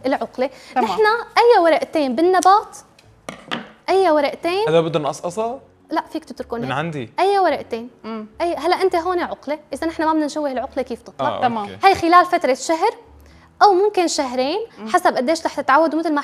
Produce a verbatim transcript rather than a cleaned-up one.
العقله. نحن اي ورقتين بالنبات، اي ورقتين هذا بدهم قصقصه؟ لا فيك تتركهم من عندي اي ورقتين. مم. اي هلا انت هون عقله، اذا نحن ما بدنا نشوه العقله كيف تطلع؟ آه، تمام. هي خلال فتره شهر او ممكن شهرين، مم. حسب قديش رح تتعودوا. مثل ما